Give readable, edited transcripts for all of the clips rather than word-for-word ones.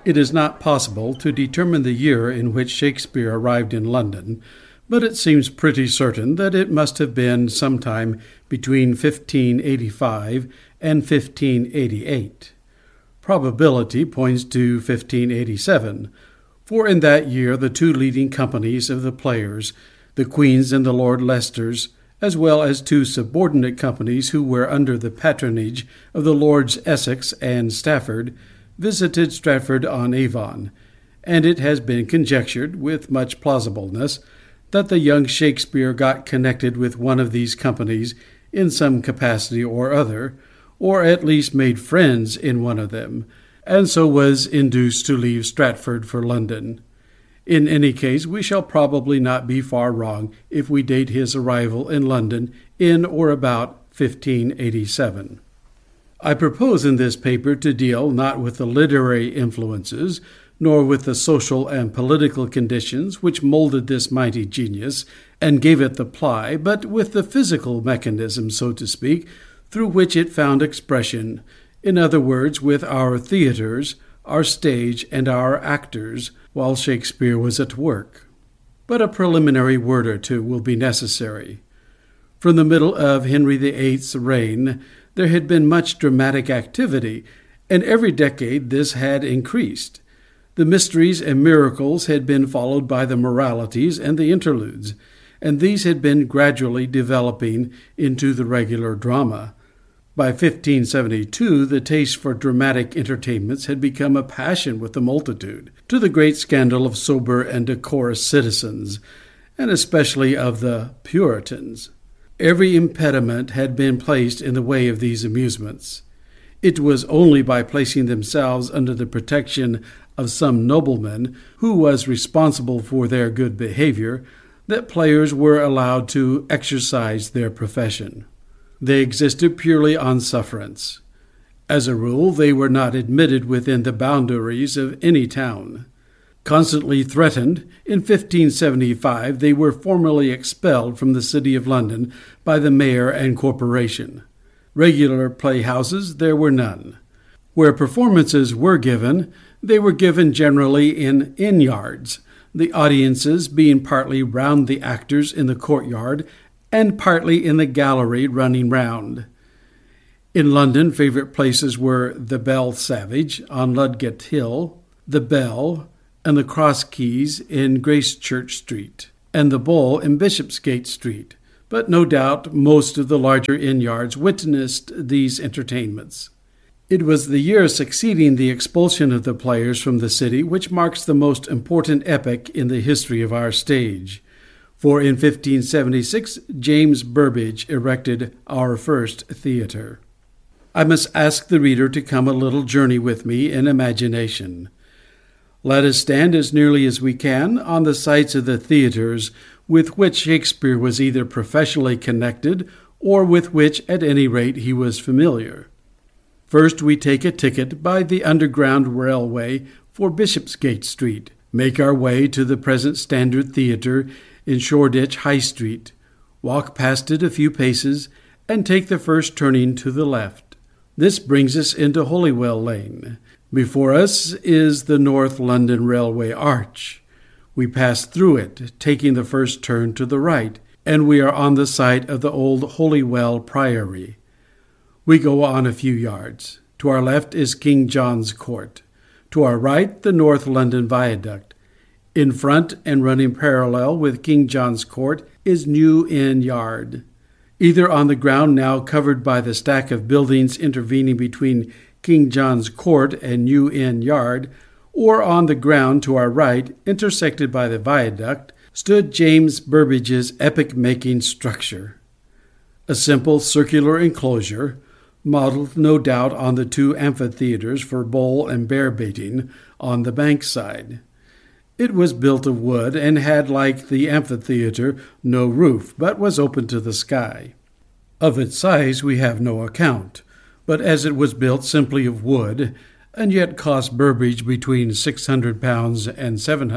It is not possible to determine the year in which Shakespeare arrived in London, but it seems pretty certain that it must have been sometime between 1585 and 1588. Probability points to 1587, for in that year the two leading companies of the players, the Queen's and the Lord Leicester's, as well as two subordinate companies who were under the patronage of the Lords Essex and Stafford, visited Stratford-on-Avon, and it has been conjectured, with much plausibleness, that the young Shakespeare got connected with one of these companies in some capacity or other, or at least made friends in one of them, and so was induced to leave Stratford for London. In any case, we shall probably not be far wrong if we date his arrival in London in or about 1587. I propose in this paper to deal not with the literary influences, nor with the social and political conditions which molded this mighty genius and gave it the ply, but with the physical mechanism, so to speak, through which it found expression, in other words, with our theatres, our stage, and our actors, while Shakespeare was at work. But a preliminary word or two will be necessary. From the middle of Henry VIII's reign, there had been much dramatic activity, and every decade this had increased. The mysteries and miracles had been followed by the moralities and the interludes, and these had been gradually developing into the regular drama. By 1572 the taste for dramatic entertainments had become a passion with the multitude, to the great scandal of sober and decorous citizens, and especially of the Puritans. Every impediment had been placed in the way of these amusements. It was only by placing themselves under the protection of some nobleman, who was responsible for their good behavior, that players were allowed to exercise their profession. They existed purely on sufferance. As a rule, they were not admitted within the boundaries of any town. Constantly threatened, in 1575 they were formally expelled from the city of London by the mayor and corporation. Regular playhouses there were none. Where performances were given, they were given generally in inn-yards, the audiences being partly round the actors in the courtyard and partly in the gallery running round. In London, favourite places were the Bell Savage on Ludgate Hill, the Bell, and the Cross Keys in Gracechurch Street, and the Bull in Bishopsgate Street, but no doubt most of the larger inn-yards witnessed these entertainments. It was the year succeeding the expulsion of the players from the city which marks the most important epoch in the history of our stage, for in 1576 James Burbage erected our first theatre. I must ask the reader to come a little journey with me in imagination. Let us stand as nearly as we can on the sites of the theatres with which Shakespeare was either professionally connected or with which, at any rate, he was familiar. First, we take a ticket by the Underground Railway for Bishopsgate Street, make our way to the present Standard Theatre in Shoreditch High Street, walk past it a few paces, and take the first turning to the left. This brings us into Holywell Lane. Before us is the North London Railway Arch. We pass through it, taking the first turn to the right, and we are on the site of the old Holywell Priory. We go on a few yards. To our left is King John's Court. To our right, the North London Viaduct. In front and running parallel with King John's Court is New Inn Yard. Either on the ground now covered by the stack of buildings intervening between King John's Court and New Inn Yard, or on the ground to our right, intersected by the viaduct, stood James Burbage's epoch-making structure. A simple circular enclosure, modelled no doubt on the two amphitheatres for bull and bear baiting on the Bankside. It was built of wood, and had, like the amphitheatre, no roof, but was open to the sky. Of its size we have no account, but as it was built simply of wood, and yet cost Burbage between £600 and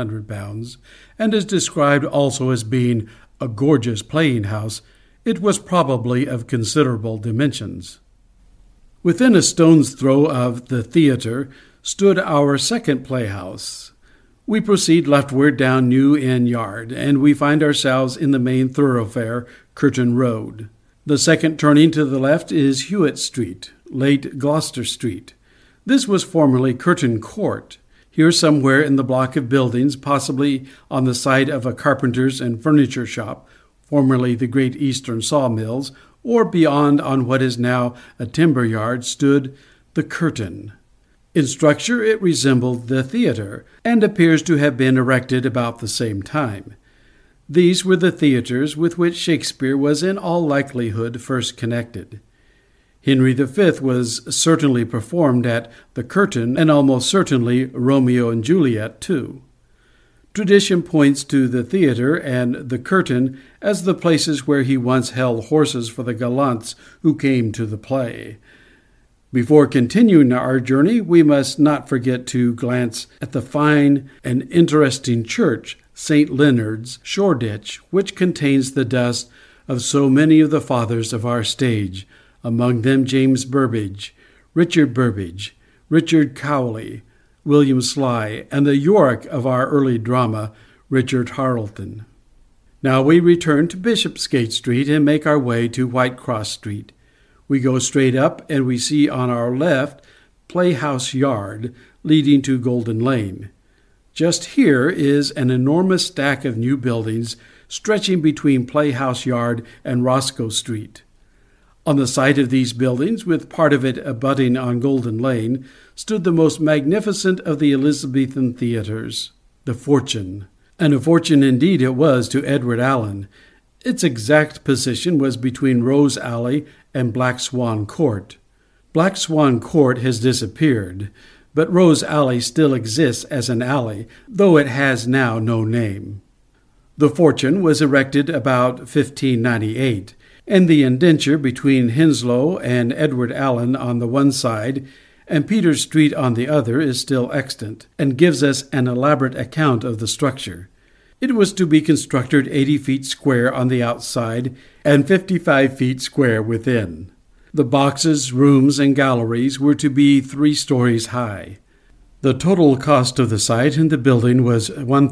£700, and is described also as being a gorgeous playing house, it was probably of considerable dimensions. Within a stone's throw of the theatre stood our second playhouse. We proceed leftward down New Inn Yard, and we find ourselves in the main thoroughfare, Curtain Road. The second turning to the left is Hewitt Street, late Gloucester Street. This was formerly Curtain Court. Here somewhere in the block of buildings, possibly on the site of a carpenter's and furniture shop, formerly the Great Eastern Sawmills, or beyond on what is now a timber yard, stood the Curtain. In structure it resembled the theatre, and appears to have been erected about the same time. These were the theatres with which Shakespeare was in all likelihood first connected. Henry V was certainly performed at the Curtain, and almost certainly Romeo and Juliet too. Tradition points to the theatre and the Curtain as the places where he once held horses for the gallants who came to the play. Before continuing our journey, we must not forget to glance at the fine and interesting church, St. Leonard's, Shoreditch, which contains the dust of so many of the fathers of our stage, among them James Burbage, Richard Cowley, William Sly, and the Yorick of our early drama, Richard Harleton. Now we return to Bishopsgate Street and make our way to Whitecross Street. We go straight up, and we see on our left Playhouse Yard, leading to Golden Lane. Just here is an enormous stack of new buildings stretching between Playhouse Yard and Roscoe Street. On the site of these buildings, with part of it abutting on Golden Lane, stood the most magnificent of the Elizabethan theatres, the Fortune. And a fortune indeed it was to Edward Allen. Its exact position was between Rose Alley and Black Swan Court. Black Swan Court has disappeared, but Rose Alley still exists as an alley, though it has now no name. The Fortune was erected about 1598, and the indenture between Henslow and Edward Allen on the one side and Peter Street on the other is still extant, and gives us an elaborate account of the structure. It was to be constructed 80 feet square on the outside and 55 feet square within. The boxes, rooms, and galleries were to be 3 stories high. The total cost of the site and the building was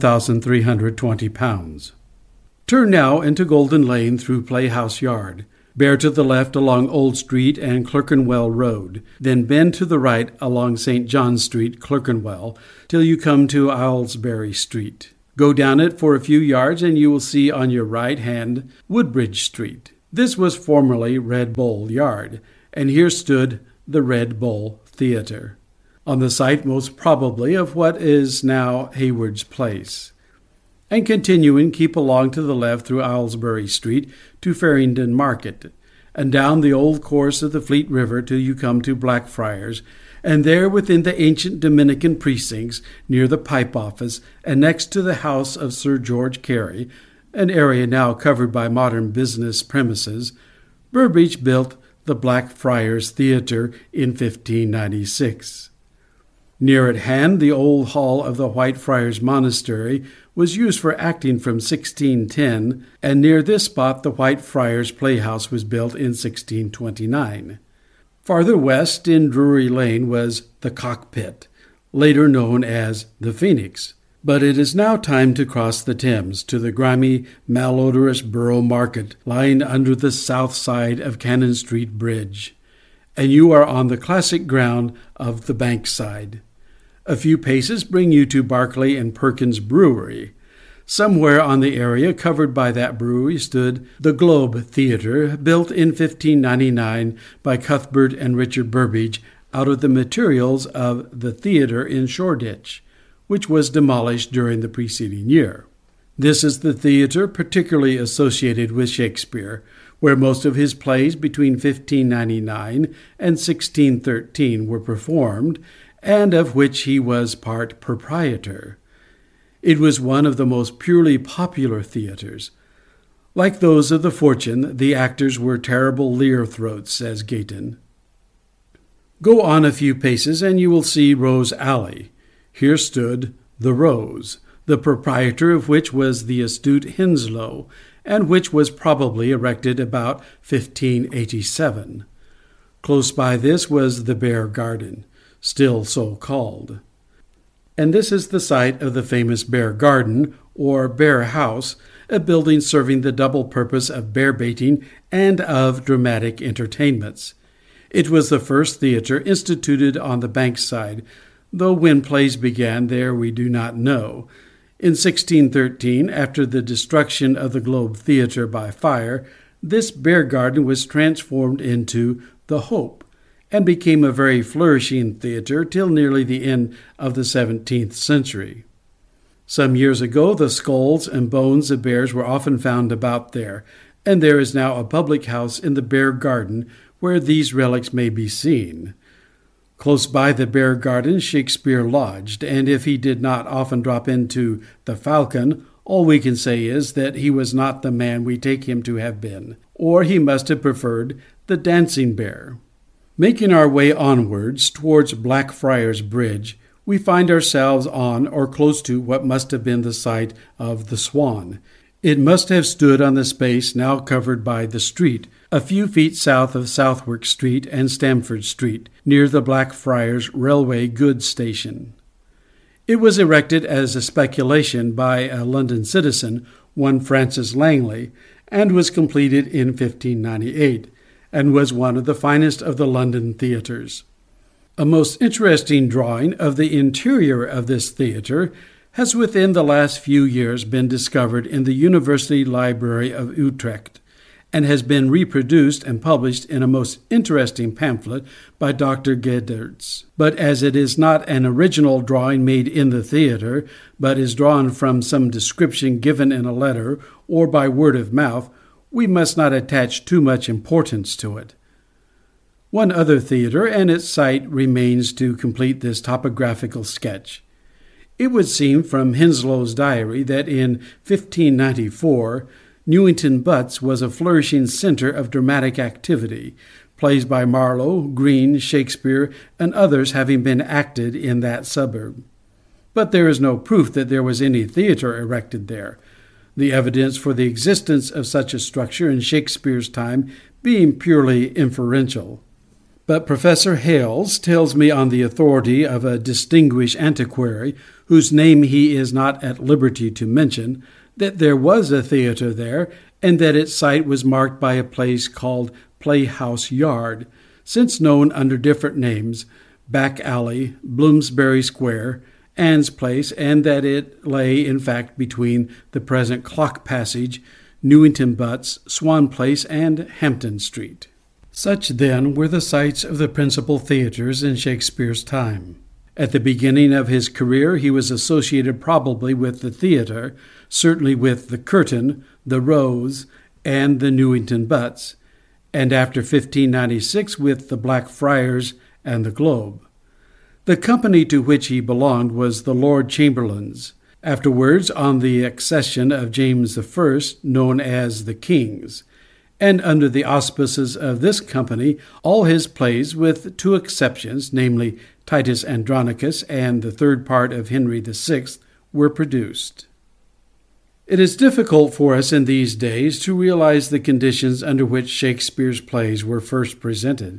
£1,320. Turn now into Golden Lane through Playhouse Yard. Bear to the left along Old Street and Clerkenwell Road, then bend to the right along St. John Street, Clerkenwell, till you come to Aylesbury Street. Go down it for a few yards, and you will see on your right hand Woodbridge Street. This was formerly Red Bull Yard, and here stood the Red Bull Theatre, on the site most probably of what is now Hayward's Place. And continuing, keep along to the left through Aylesbury Street to Farringdon Market, and down the old course of the Fleet River till you come to Blackfriars, and there within the ancient Dominican precincts, near the Pipe Office, and next to the house of Sir George Carey, an area now covered by modern business premises, Burbage built the Blackfriars Theatre in 1596. Near at hand, the old hall of the Whitefriars Monastery was used for acting from 1610, and near this spot the Whitefriars Playhouse was built in 1629. Farther west in Drury Lane was the Cockpit, later known as the Phoenix. But it is now time to cross the Thames to the grimy, malodorous Borough Market, lying under the south side of Cannon Street Bridge, and you are on the classic ground of the Bankside. A few paces bring you to Barclay and Perkins Brewery. Somewhere on the area covered by that brewery stood the Globe Theatre, built in 1599 by Cuthbert and Richard Burbage out of the materials of the theatre in Shoreditch, which was demolished during the preceding year. This is the theatre particularly associated with Shakespeare, where most of his plays between 1599 and 1613 were performed, and of which he was part proprietor. It was one of the most purely popular theatres. Like those of the Fortune, the actors were terrible leer-throats, says Gayton. Go on a few paces, and you will see Rose Alley. Here stood the Rose, the proprietor of which was the astute Henslow, and which was probably erected about 1587. Close by this was the Bear Garden. still so called. And this is the site of the famous Bear Garden, or Bear House, a building serving the double purpose of bear baiting and of dramatic entertainments. It was the first theater instituted on the Bankside, though when plays began there we do not know. In 1613, after the destruction of the Globe Theatre by fire, this Bear Garden was transformed into the Hope, and became a very flourishing theatre till nearly the end of the 17th century. Some years ago the skulls and bones of bears were often found about there, and there is now a public house in the Bear Garden where these relics may be seen. Close by the Bear Garden Shakespeare lodged, and if he did not often drop into the Falcon, all we can say is that he was not the man we take him to have been, or he must have preferred the Dancing Bear. Making our way onwards towards Blackfriars Bridge, we find ourselves on or close to what must have been the site of the Swan. It must have stood on the space now covered by the street, a few feet south of Southwark Street and Stamford Street, near the Blackfriars Railway Goods Station. It was erected as a speculation by a London citizen, one Francis Langley, and was completed in 1598, and was one of the finest of the London theatres. A most interesting drawing of the interior of this theatre has within the last few years been discovered in the University Library of Utrecht, and has been reproduced and published in a most interesting pamphlet by Dr. Gedertz. But as it is not an original drawing made in the theatre, but is drawn from some description given in a letter or by word of mouth, we must not attach too much importance to it. One other theatre and its site remains to complete this topographical sketch. It would seem from Henslow's diary that in 1594 Newington Butts was a flourishing centre of dramatic activity, plays by Marlowe, Greene, Shakespeare, and others having been acted in that suburb. But there is no proof that there was any theatre erected there, the evidence for the existence of such a structure in Shakespeare's time being purely inferential. But Professor Hales tells me on the authority of a distinguished antiquary, whose name he is not at liberty to mention, that there was a theatre there, and that its site was marked by a place called Playhouse Yard, since known under different names, Back Alley, Bloomsbury Square, Anne's Place, and that it lay in fact between the present Clock Passage, Newington Butts, Swan Place, and Hampton Street. Such then were the sites of the principal theatres in Shakespeare's time. At the beginning of his career he was associated probably with the theatre, certainly with the Curtain, the Rose, and the Newington Butts, and after 1596 with the Blackfriars and the Globe. The company to which he belonged was the Lord Chamberlain's, afterwards, on the accession of James I, known as the King's, and under the auspices of this company all his plays, with two exceptions, namely Titus Andronicus and the third part of Henry VI, were produced. It is difficult for us in these days to realize the conditions under which Shakespeare's plays were first presented.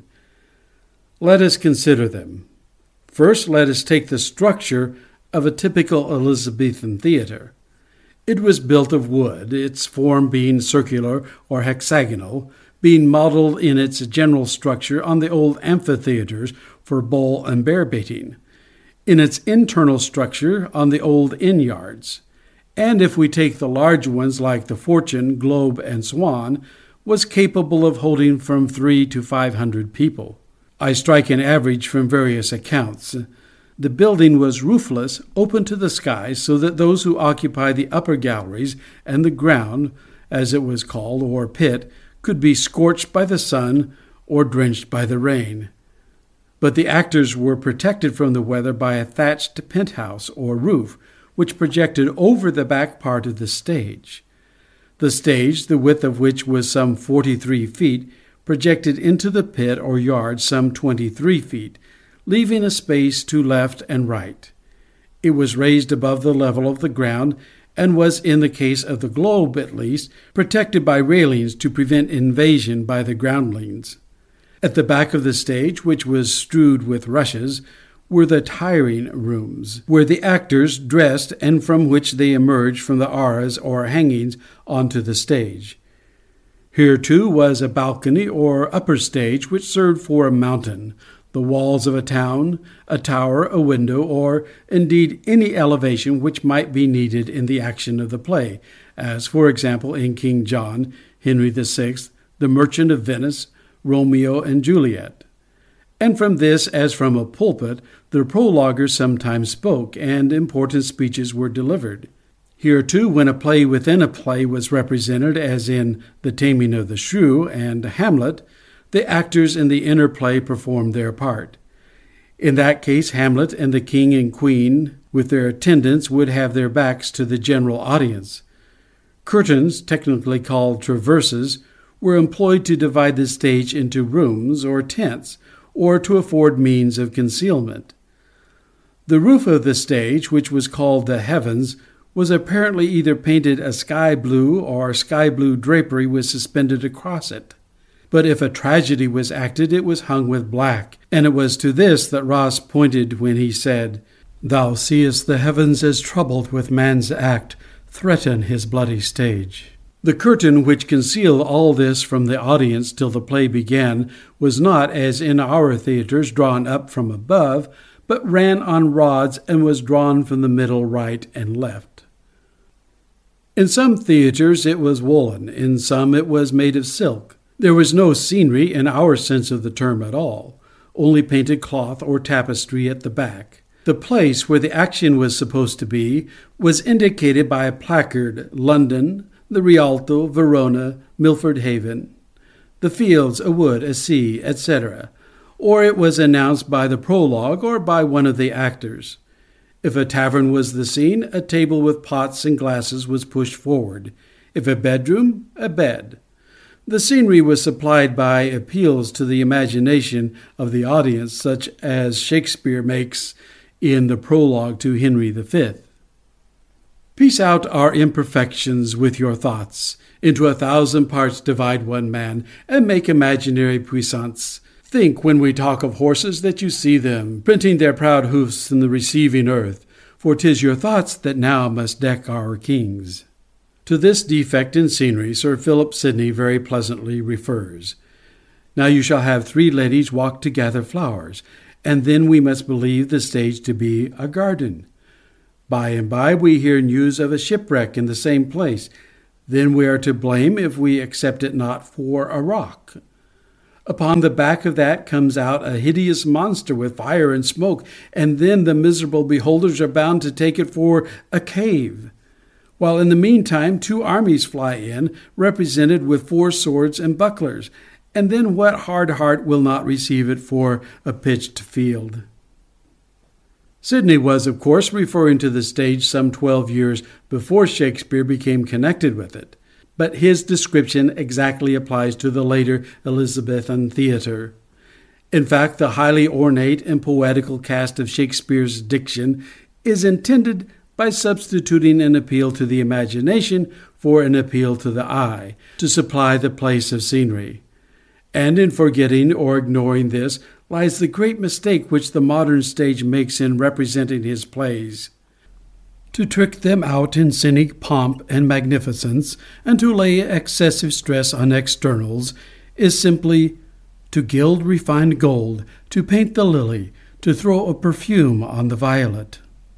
Let us consider them. First, let us take the structure of a typical Elizabethan theatre. It was built of wood, its form being circular or hexagonal, being modeled in its general structure on the old amphitheatres for bull and bear baiting, in its internal structure on the old inn-yards, and if we take the large ones like the Fortune, Globe, and Swan, was capable of holding from 300 to 500 people. I strike an average from various accounts. The building was roofless, open to the sky, so that those who occupied the upper galleries and the ground, as it was called, or pit, could be scorched by the sun or drenched by the rain. But the actors were protected from the weather by a thatched penthouse or roof, which projected over the back part of the stage. The stage, the width of which was some 43 feet, projected into the pit or yard some 23 feet, leaving a space to left and right. It was raised above the level of the ground, and was, in the case of the Globe at least, protected by railings to prevent invasion by the groundlings. At the back of the stage, which was strewed with rushes, were the tiring rooms, where the actors dressed and from which they emerged from the arras or hangings onto the stage. Here, too, was a balcony or upper stage which served for a mountain, the walls of a town, a tower, a window, or indeed any elevation which might be needed in the action of the play, as, for example, in King John, Henry VI, The Merchant of Venice, Romeo and Juliet. And from this, as from a pulpit, the prologuers sometimes spoke, and important speeches were delivered. Here, too, when a play within a play was represented, as in The Taming of the Shrew and Hamlet, the actors in the inner play performed their part. In that case, Hamlet and the king and queen, with their attendants, would have their backs to the general audience. Curtains, technically called traverses, were employed to divide the stage into rooms or tents, or to afford means of concealment. The roof of the stage, which was called the heavens, was apparently either painted a sky blue, or sky blue drapery was suspended across it. But if a tragedy was acted, it was hung with black, and it was to this that Ross pointed when he said, "Thou seest the heavens as troubled with man's act, threaten his bloody stage." The curtain which concealed all this from the audience till the play began was not, as in our theatres, drawn up from above, but ran on rods and was drawn from the middle, right, and left. In some theatres it was woolen, in some it was made of silk. There was no scenery in our sense of the term at all, only painted cloth or tapestry at the back. The place where the action was supposed to be was indicated by a placard, London, the Rialto, Verona, Milford Haven, the fields, a wood, a sea, etc., or it was announced by the prologue or by one of the actors. If a tavern was the scene, a table with pots and glasses was pushed forward. If a bedroom, a bed. The scenery was supplied by appeals to the imagination of the audience, such as Shakespeare makes in the prologue to Henry V. Piece out our imperfections with your thoughts. Into 1,000 parts divide one man, and make imaginary puissance. Think, when we talk of horses, that you see them, printing their proud hoofs in the receiving earth, for 'tis your thoughts that now must deck our kings. To this defect in scenery Sir Philip Sidney very pleasantly refers. Now you shall have 3 ladies walk to gather flowers, and then we must believe the stage to be a garden. By and by we hear news of a shipwreck in the same place. Then we are to blame if we accept it not for a rock. Upon the back of that comes out a hideous monster with fire and smoke, and then the miserable beholders are bound to take it for a cave. While in the meantime 2 armies fly in, represented with 4 swords and bucklers, and then what hard heart will not receive it for a pitched field? Sidney was, of course, referring to the stage some 12 years before Shakespeare became connected with it, but his description exactly applies to the later Elizabethan theatre. In fact, the highly ornate and poetical cast of Shakespeare's diction is intended by substituting an appeal to the imagination for an appeal to the eye, to supply the place of scenery. And in forgetting or ignoring this lies the great mistake which the modern stage makes in representing his plays. To trick them out in scenic pomp and magnificence, and to lay excessive stress on externals, is simply to gild refined gold, to paint the lily, to throw a perfume on the violet.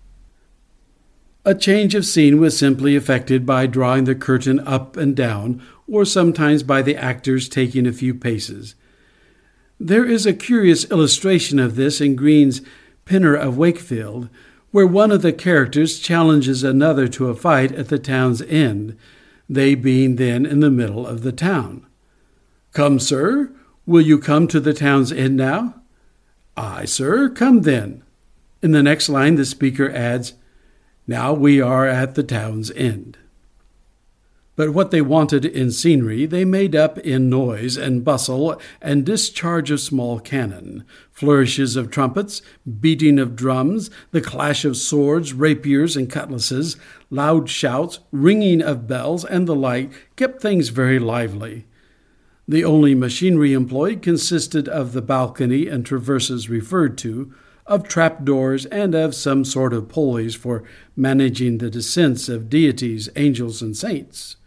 A change of scene was simply effected by drawing the curtain up and down, or sometimes by the actors taking a few paces. There is a curious illustration of this in Green's Pinner of Wakefield, where one of the characters challenges another to a fight at the town's end, they being then in the middle of the town. "Come, sir, will you come to the town's end now?" "Aye, sir, come then." In the next line the speaker adds, "Now we are at the town's end." But what they wanted in scenery they made up in noise and bustle and discharge of small cannon, flourishes of trumpets, beating of drums, the clash of swords, rapiers, and cutlasses, loud shouts, ringing of bells, and the like, kept things very lively. The only machinery employed consisted of the balcony and traverses referred to, of trapdoors, and of some sort of pulleys for managing the descents of deities, angels, and saints.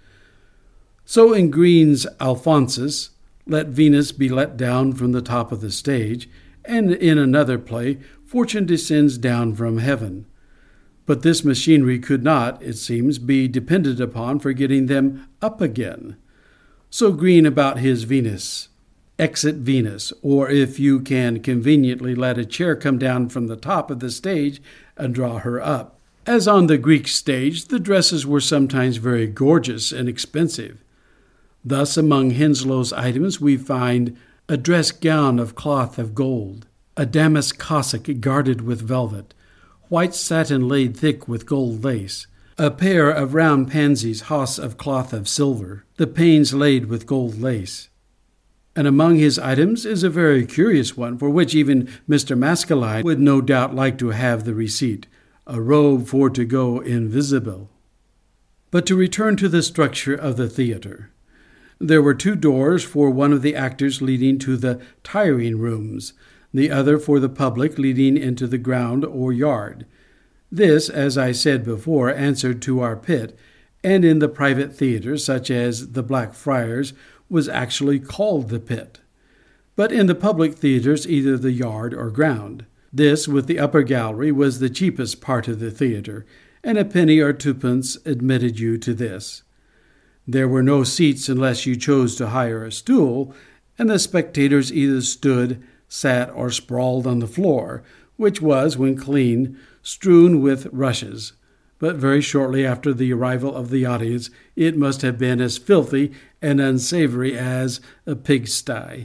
So in Green's Alphonsus, let Venus be let down from the top of the stage, and in another play, Fortune descends down from heaven. But this machinery could not, it seems, be depended upon for getting them up again. So Green about his Venus. Exit Venus, or if you can conveniently let a chair come down from the top of the stage and draw her up. As on the Greek stage, the dresses were sometimes very gorgeous and expensive. Thus among Henslow's items we find a dress gown of cloth of gold, a damask cassock guarded with velvet, white satin laid thick with gold lace, a pair of round pansies haughs of cloth of silver, the panes laid with gold lace. And among his items is a very curious one, for which even Mr. Maskelyne would no doubt like to have the receipt, a robe for to go invisible. But to return to the structure of the theatre. There were 2 doors, for one of the actors leading to the tiring rooms, the other for the public leading into the ground or yard. This, as I said before, answered to our pit, and in the private theatres, such as the Blackfriars, was actually called the pit. But in the public theatres, either the yard or ground. This, with the upper gallery, was the cheapest part of the theatre, and a penny or 2pence admitted you to this. There were no seats unless you chose to hire a stool, and the spectators either stood, sat, or sprawled on the floor, which was, when clean, strewn with rushes. But very shortly after the arrival of the audience, it must have been as filthy and unsavory as a pigsty.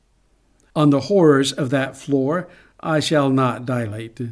On the horrors of that floor I shall not dilate.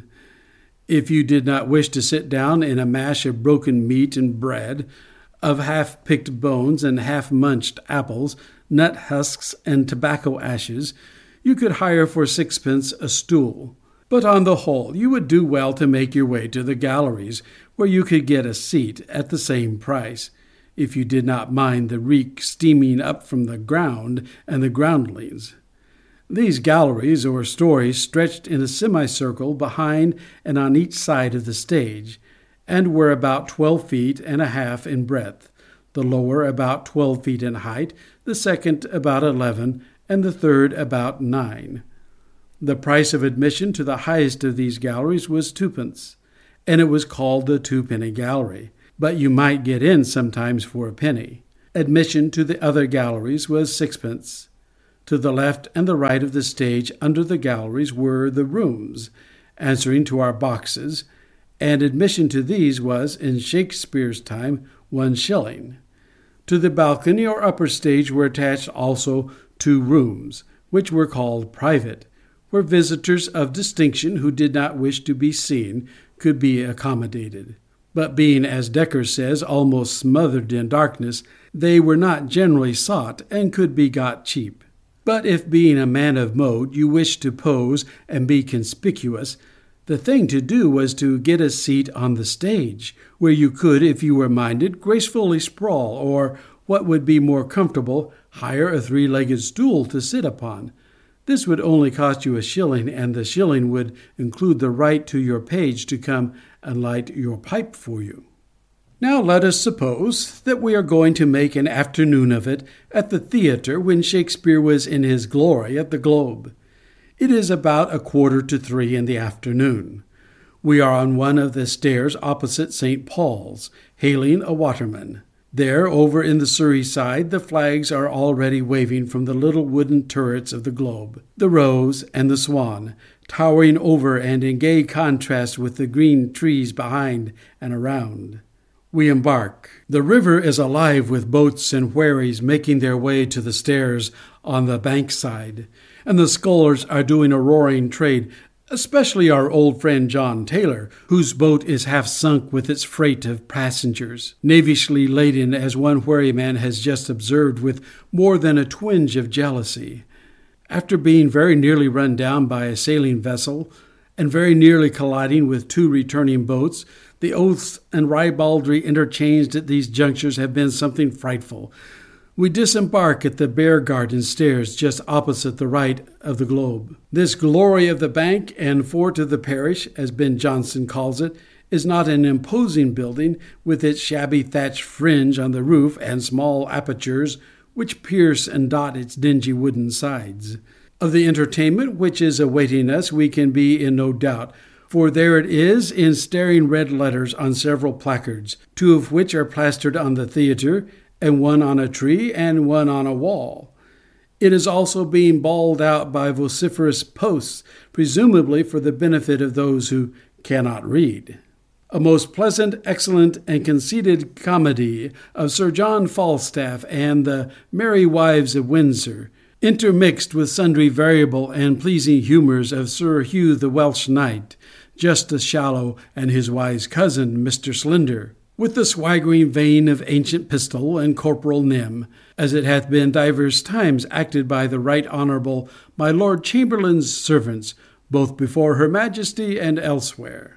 If you did not wish to sit down in a mash of broken meat and bread, of half-picked bones and half-munched apples, nut husks, and tobacco ashes, you could hire for 6pence a stool. But on the whole, you would do well to make your way to the galleries, where you could get a seat at the same price, if you did not mind the reek steaming up from the ground and the groundlings. These galleries or stories stretched in a semicircle behind and on each side of the stage, and were about 12 feet and a half in breadth, the lower about 12 feet in height, the second about 11, and the third about 9. The price of admission to the highest of these galleries was 2pence, and it was called the 2-penny gallery, but you might get in sometimes for a penny. Admission to the other galleries was 6pence. To the left and the right of the stage under the galleries were the rooms, answering to our boxes, and admission to these was, in Shakespeare's time, 1 shilling. To the balcony or upper stage were attached also 2 rooms, which were called private, where visitors of distinction who did not wish to be seen could be accommodated. But being, as Dekker says, almost smothered in darkness, they were not generally sought, and could be got cheap. But if, being a man of mode, you wished to pose and be conspicuous, the thing to do was to get a seat on the stage, where you could, if you were minded, gracefully sprawl, or, what would be more comfortable, hire a 3-legged stool to sit upon. This would only cost you 1 shilling, and the shilling would include the right to your page to come and light your pipe for you. Now let us suppose that we are going to make an afternoon of it at the theatre when Shakespeare was in his glory at the Globe. It is about 2:45 in the afternoon. We are on one of the stairs opposite St. Paul's, hailing a waterman. There, over in the Surrey side, the flags are already waving from the little wooden turrets of the Globe, the Rose and the Swan, towering over and in gay contrast with the green trees behind and around. We embark. The river is alive with boats and wherries making their way to the stairs on the bankside, and the scullers are doing a roaring trade, especially our old friend John Taylor, whose boat is half sunk with its freight of passengers, knavishly laden, as one wherryman has just observed, with more than a twinge of jealousy. After being very nearly run down by a sailing vessel, and very nearly colliding with 2 returning boats, the oaths and ribaldry interchanged at these junctures have been something frightful. We disembark at the Bear Garden stairs just opposite the right of the globe. This glory of the bank and fort of the parish, as Ben Jonson calls it, is not an imposing building with its shabby thatched fringe on the roof and small apertures which pierce and dot its dingy wooden sides. Of the entertainment which is awaiting us we can be in no doubt, for there it is in staring red letters on several placards, 2 of which are plastered on the theatre, and 1 on a tree, and 1 on a wall. It is also being bawled out by vociferous posts, presumably for the benefit of those who cannot read. A most pleasant, excellent, and conceited comedy of Sir John Falstaff and the Merry Wives of Windsor, intermixed with sundry variable and pleasing humours of Sir Hugh the Welsh Knight, Justice Shallow, and his wise cousin, Mr. Slender, with the swaggering vein of Ancient Pistol and Corporal Nym, as it hath been divers times acted by the Right Honourable my Lord Chamberlain's servants, both before Her Majesty and elsewhere.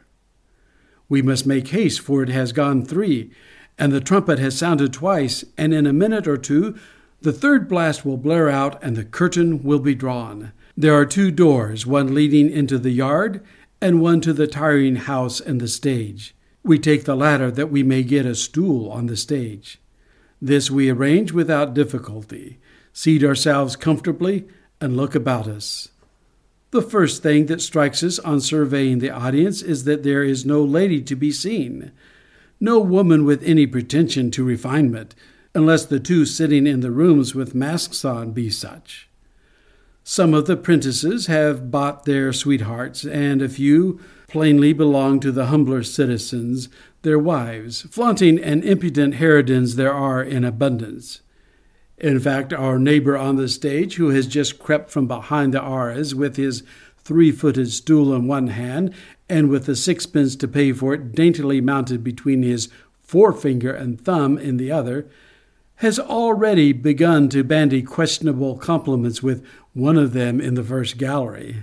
We must make haste, for it has gone 3, and the trumpet has sounded twice, and in a minute or 2 the 3rd blast will blare out, and the curtain will be drawn. There are 2 doors, one leading into the yard, and one to the tiring house and the stage. We take the latter, that we may get a stool on the stage. This we arrange without difficulty, seat ourselves comfortably, and look about us. The first thing that strikes us on surveying the audience is that there is no lady to be seen, no woman with any pretension to refinement, unless the 2 sitting in the rooms with masks on be such. Some of the prentices have bought their sweethearts, and a few plainly belong to the humbler citizens, their wives. Flaunting and impudent harridans there are in abundance. In fact, our neighbour on the stage, who has just crept from behind the arras with his 3-footed stool in one hand, and with the 6pence to pay for it daintily mounted between his forefinger and thumb in the other, has already begun to bandy questionable compliments with one of them in the first gallery.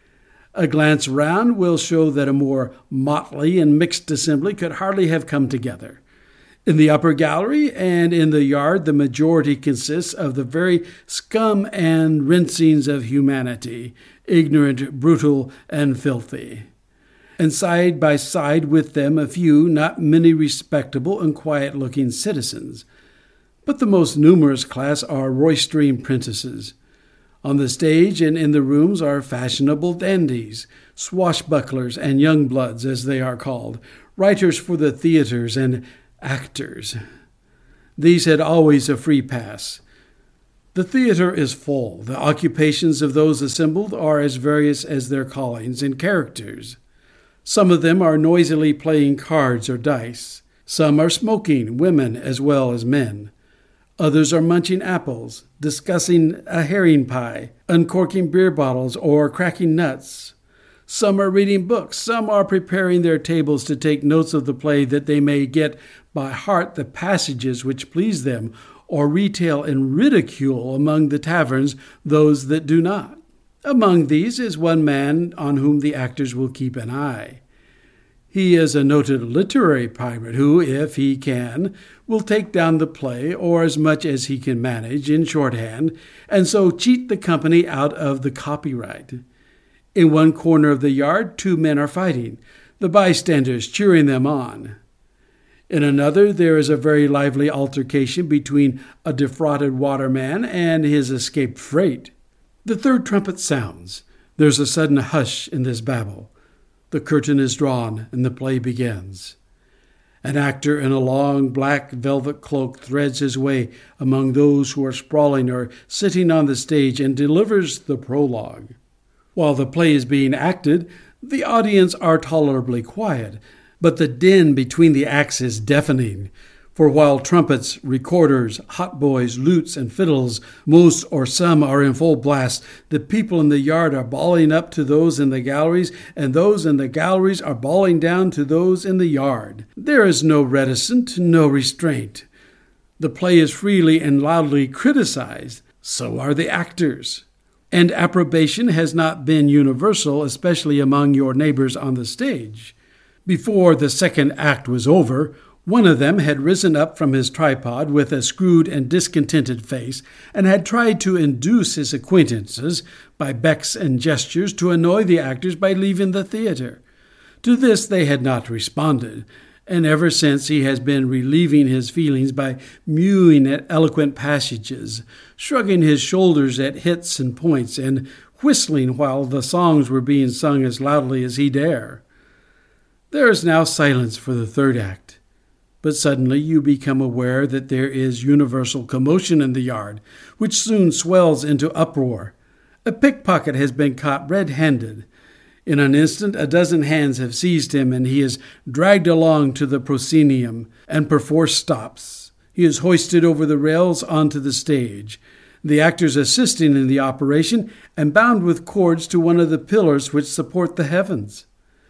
A glance round will show that a more motley and mixed assembly could hardly have come together. In the upper gallery and in the yard the majority consists of the very scum and rinsings of humanity, ignorant, brutal, and filthy. And side by side with them a few, not many, respectable and quiet-looking citizens. But the most numerous class are roystering prentices. On the stage and in the rooms are fashionable dandies, swashbucklers, and young bloods, as they are called, writers for the theatres and actors. These had always a free pass. The theatre is full. The occupations of those assembled are as various as their callings and characters. Some of them are noisily playing cards or dice. Some are smoking, women as well as men. Others are munching apples, discussing a herring pie, uncorking beer bottles, or cracking nuts. Some are reading books. Some are preparing their tables to take notes of the play, that they may get by heart the passages which please them, or retail and ridicule among the taverns those that do not. Among these is one man on whom the actors will keep an eye. He is a noted literary pirate who, if he can, will take down the play, or as much as he can manage, in shorthand, and so cheat the company out of the copyright. In one corner of the yard 2 men are fighting, the bystanders cheering them on. In another there is a very lively altercation between a defrauded waterman and his escaped freight. The 3rd trumpet sounds. There's a sudden hush in this babel. The curtain is drawn, and the play begins. An actor in a long black velvet cloak threads his way among those who are sprawling or sitting on the stage, and delivers the prologue. While the play is being acted, the audience are tolerably quiet, but the din between the acts is deafening. For while trumpets, recorders, hautboys, lutes, and fiddles, most or some are in full blast, the people in the yard are bawling up to those in the galleries, and those in the galleries are bawling down to those in the yard. There is no reticence, no restraint. The play is freely and loudly criticized. So are the actors. And approbation has not been universal, especially among your neighbors on the stage. Before the 2nd act was over, One of them had risen up from his tripod with a screwed and discontented face, and had tried to induce his acquaintances, by becks and gestures, to annoy the actors by leaving the theatre. To this they had not responded, and ever since he has been relieving his feelings by mewing at eloquent passages, shrugging his shoulders at hits and points, and whistling while the songs were being sung as loudly as he dare. There is now silence for the third act. But suddenly you become aware that there is universal commotion in the yard, which soon swells into uproar. A pickpocket has been caught red-handed. In an instant a dozen hands have seized him, and he is dragged along to the proscenium, and perforce stops. He is hoisted over the rails onto the stage, the actors assisting in the operation, and bound with cords to one of the pillars which support the heavens.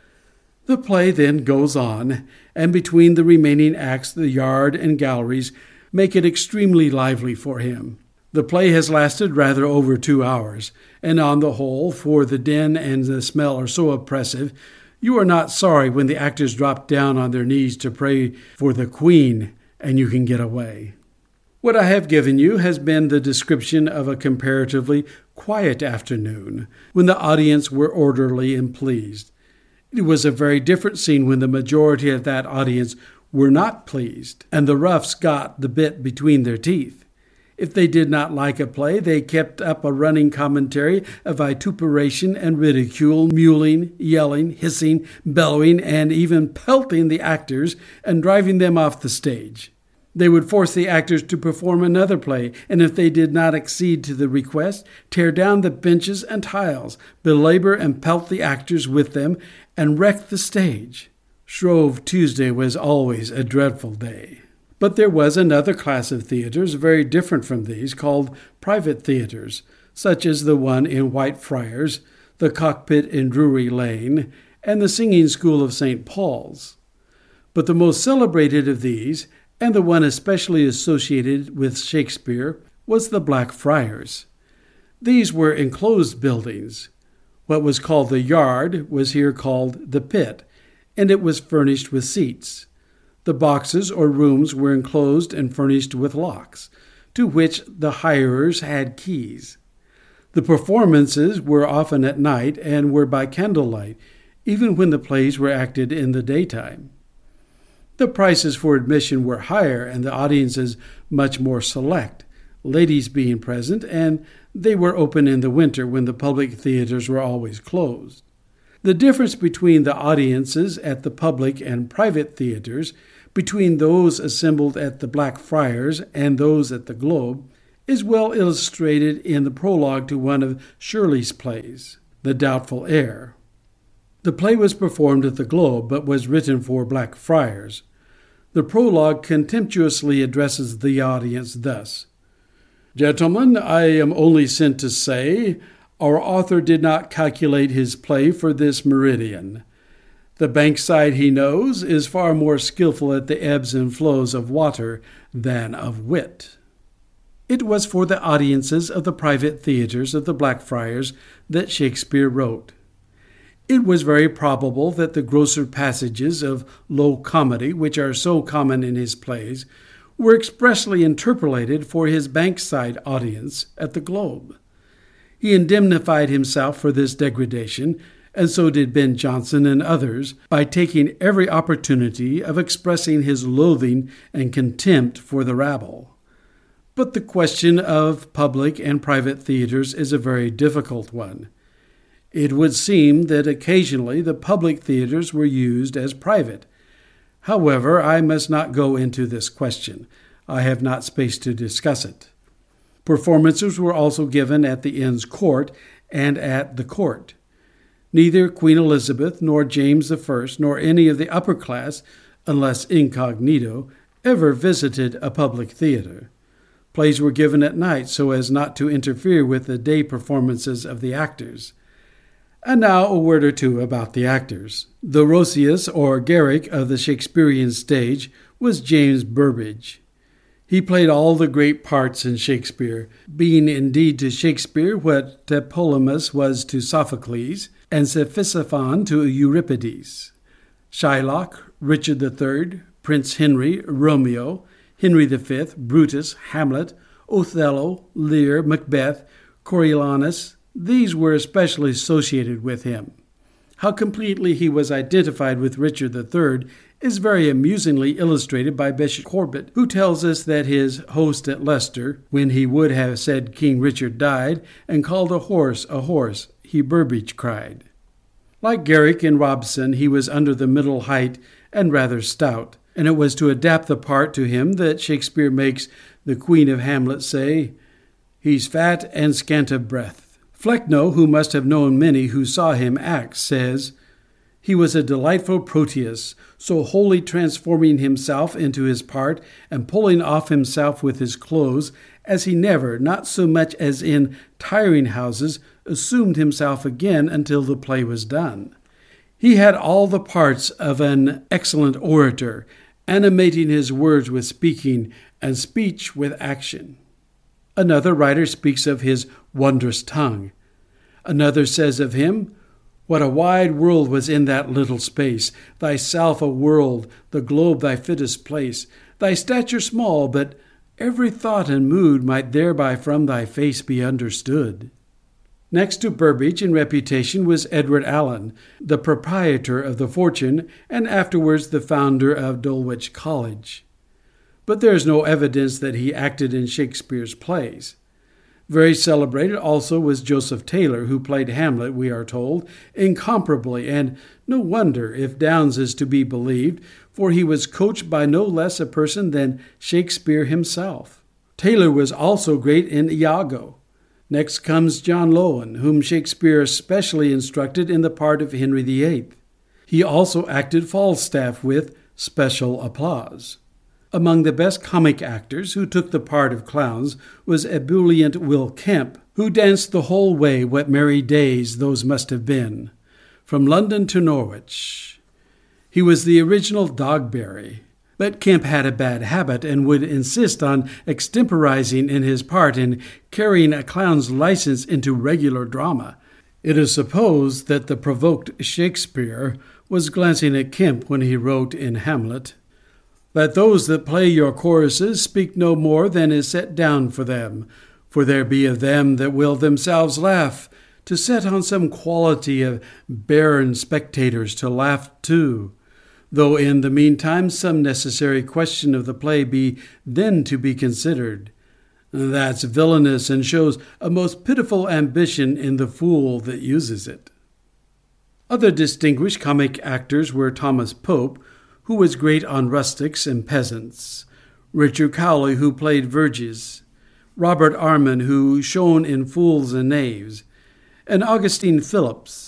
The play then goes on, and between the remaining acts the yard and galleries make it extremely lively for him. The play has lasted rather over 2 hours, and on the whole, for the din and the smell are so oppressive, you are not sorry when the actors drop down on their knees to pray for the Queen, and you can get away. What I have given you has been the description of a comparatively quiet afternoon, when the audience were orderly and pleased. It was a very different scene when the majority of that audience were not pleased, and the roughs got the bit between their teeth. If they did not like a play, they kept up a running commentary of vituperation and ridicule, mewling, yelling, hissing, bellowing, and even pelting the actors and driving them off the stage. They would force the actors to perform another play, and if they did not accede to the request, tear down the benches and tiles, belabor and pelt the actors with them, and wreck the stage. Shrove Tuesday was always a dreadful day. But there was another class of theatres, very different from these, called private theatres, such as the one in Whitefriars, the Cockpit in Drury Lane, and the Singing School of St. Paul's. But the most celebrated of these, and the one especially associated with Shakespeare, was the Black Friars. These were enclosed buildings. What was called the yard was here called the pit, and it was furnished with seats. The boxes or rooms were enclosed and furnished with locks, to which the hirers had keys. The performances were often at night, and were by candlelight, even when the plays were acted in the daytime. The prices for admission were higher, and the audiences much more select, ladies being present, and they were open in the winter, when the public theatres were always closed. The difference between the audiences at the public and private theatres, between those assembled at the Black Friars and those at the Globe, is well illustrated in the prologue to one of Shirley's plays, The Doubtful Heir. The play was performed at the Globe, but was written for Black Friars. The prologue contemptuously addresses the audience thus: "Gentlemen, I am only sent to say, our author did not calculate his play for this meridian. The Bankside, he knows, is far more skilful at the ebbs and flows of water than of wit." It was for the audiences of the private theatres of the Black Friars that Shakespeare wrote. It was very probable that the grosser passages of low comedy, which are so common in his plays, were expressly interpolated for his Bankside audience at the Globe. He indemnified himself for this degradation, and so did Ben Jonson and others, by taking every opportunity of expressing his loathing and contempt for the rabble. But the question of public and private theatres is a very difficult one. It would seem that occasionally the public theatres were used as private. However, I must not go into this question. I have not space to discuss it. Performances were also given at the Inns Court and at the Court. Neither Queen Elizabeth, nor James I, nor any of the upper class, unless incognito, ever visited a public theatre. Plays were given at night, so as not to interfere with the day performances of the actors. And now a word or two about the actors. The Roscius or Garrick of the Shakespearean stage was James Burbage. He played all the great parts in Shakespeare, being indeed to Shakespeare what Tlepolemus was to Sophocles, and Cephisophon to Euripides. Shylock, Richard III, Prince Henry, Romeo, Henry V, Brutus, Hamlet, Othello, Lear, Macbeth, Coriolanus, these were especially associated with him. How completely he was identified with Richard III is very amusingly illustrated by Bishop Corbet, who tells us that his host at Leicester, when he would have said King Richard died, and called a horse, he Burbage cried. Like Garrick and Robson, he was under the middle height and rather stout, and it was to adapt the part to him that Shakespeare makes the Queen of Hamlet say, "He's fat and scant of breath." Flecknoe, who must have known many who saw him act, says, "He was a delightful Proteus, so wholly transforming himself into his part and pulling off himself with his clothes, as he never, not so much as in tiring houses, assumed himself again until the play was done. He had all the parts of an excellent orator, animating his words with speaking, and speech with action." Another writer speaks of his wondrous tongue. Another says of him, "What a wide world was in that little space! Thyself a world, the globe thy fittest place. Thy stature small, but every thought and mood might thereby from thy face be understood." Next to Burbage in reputation was Edward Allen, the proprietor of the Fortune, and afterwards the founder of Dulwich College. But there is no evidence that he acted in Shakespeare's plays. Very celebrated also was Joseph Taylor, who played Hamlet, we are told, incomparably, and no wonder, if Downes is to be believed, for he was coached by no less a person than Shakespeare himself. Taylor was also great in Iago. Next comes John Lowen, whom Shakespeare especially instructed in the part of Henry VIII. He also acted Falstaff with special applause. Among the best comic actors who took the part of clowns was ebullient Will Kemp, who danced the whole way. What merry days those must have been, from London to Norwich. He was the original Dogberry. But Kemp had a bad habit, and would insist on extemporizing in his part and carrying a clown's license into regular drama. It is supposed that the provoked Shakespeare was glancing at Kemp when he wrote in Hamlet, "Let those that play your choruses speak no more than is set down for them, for there be of them that will themselves laugh, to set on some quality of barren spectators to laugh too, though in the meantime some necessary question of the play be then to be considered. That's villainous, and shows a most pitiful ambition in the fool that uses it." Other distinguished comic actors were Thomas Pope, who was great on rustics and peasants; Richard Cowley, who played Verges; Robert Armin, who shone in Fools and Knaves; and Augustine Phillips.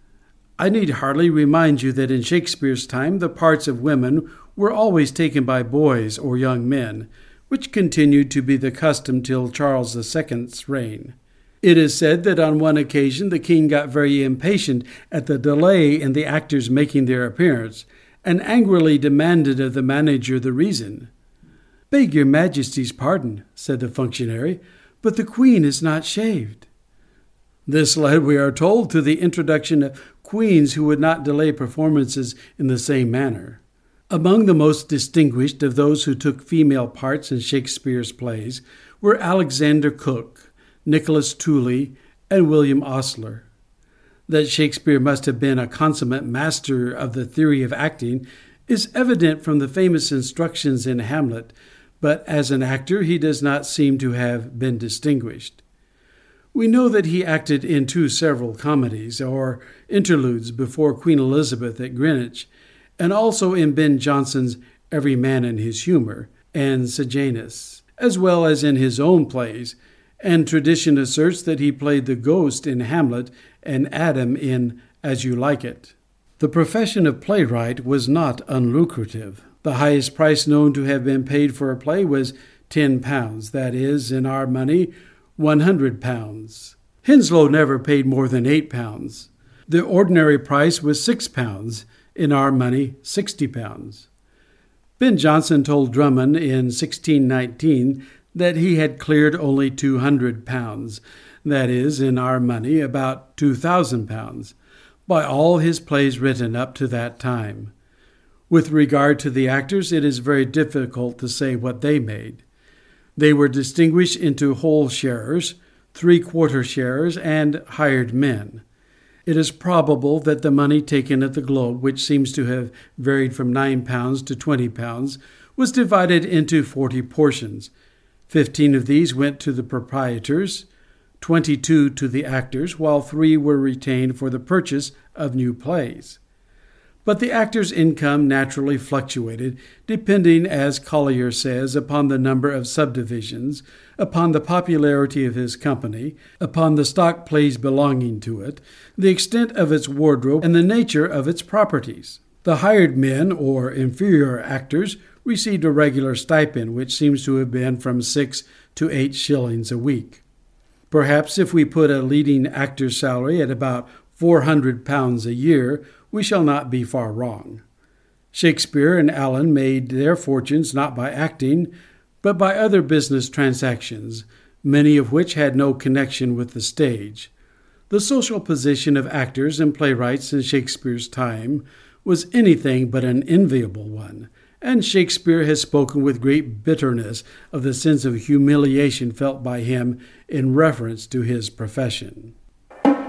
I need hardly remind you that in Shakespeare's time the parts of women were always taken by boys or young men, which continued to be the custom till Charles II's reign. It is said that on one occasion the king got very impatient at the delay in the actors making their appearance, and angrily demanded of the manager the reason. "Beg your majesty's pardon," said the functionary, "but the queen is not shaved." This led, we are told, to the introduction of queens who would not delay performances in the same manner. Among the most distinguished of those who took female parts in Shakespeare's plays were Alexander Cooke, Nicholas Tooley, and William Osler. That Shakespeare must have been a consummate master of the theory of acting is evident from the famous instructions in Hamlet, but as an actor he does not seem to have been distinguished. We know that he acted in 2 several comedies, or interludes, before Queen Elizabeth at Greenwich, and also in Ben Jonson's Every Man in His Humour, and Sejanus, as well as in his own plays, and tradition asserts that he played the ghost in Hamlet and Adam in As You Like It. The profession of playwright was not unlucrative. The highest price known to have been paid for a play was £10, that is, in our money, £100. Henslowe never paid more than £8. The ordinary price was £6, in our money £60. Ben Jonson told Drummond in 1619 that he had cleared only £200, that is, in our money, about £2,000, by all his plays written up to that time. With regard to the actors, it is very difficult to say what they made. They were distinguished into whole sharers, three-quarter sharers, and hired men. It is probable that the money taken at the Globe, which seems to have varied from £9 to £20, was divided into 40 portions. 15 of these went to the proprietors, 22 to the actors, while 3 were retained for the purchase of new plays. But the actor's income naturally fluctuated, depending, as Collier says, upon the number of subdivisions, upon the popularity of his company, upon the stock plays belonging to it, the extent of its wardrobe, and the nature of its properties. The hired men, or inferior actors, received a regular stipend, which seems to have been from 6 to 8 shillings a week. Perhaps if we put a leading actor's salary at about £400 a year, we shall not be far wrong. Shakespeare and Allen made their fortunes not by acting, but by other business transactions, many of which had no connection with the stage. The social position of actors and playwrights in Shakespeare's time was anything but an enviable one, and Shakespeare has spoken with great bitterness of the sense of humiliation felt by him in reference to his profession.